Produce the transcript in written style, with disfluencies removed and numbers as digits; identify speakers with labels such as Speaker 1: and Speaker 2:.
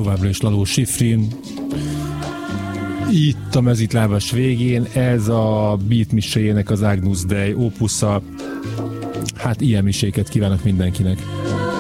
Speaker 1: továbbra is Laló Schifrin. Itt a mezitlábas végén ez a Beat miséjének az Agnus Dei opusza. Hát ilyen miséket kívánok mindenkinek.